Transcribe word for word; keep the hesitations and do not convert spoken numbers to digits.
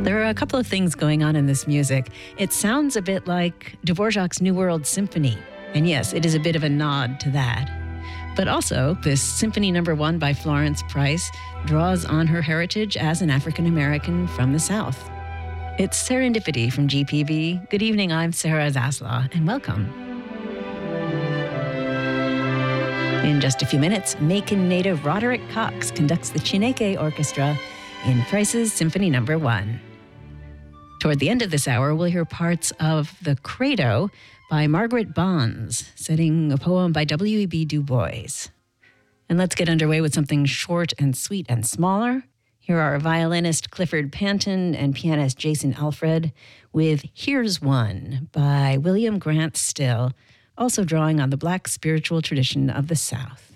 There are a couple of things going on in this music. It sounds a bit like Dvorak's New World Symphony. And yes, it is a bit of a nod to that. But also, this Symphony Number One by Florence Price draws on her heritage as an African-American from the South. It's Serendipity from G P B. Good evening, I'm Sarah Zaslaw, and welcome. In just a few minutes, Macon native Roderick Cox conducts the Chineke Orchestra in Price's Symphony Number One. Toward the end of this hour, we'll hear parts of The Credo by Margaret Bonds, setting a poem by W E B Du Bois. And let's get underway with something short and sweet and smaller. Here are violinist Clifford Panton and pianist Jason Alfred with Here's One by William Grant Still, also drawing on the Black spiritual tradition of the South.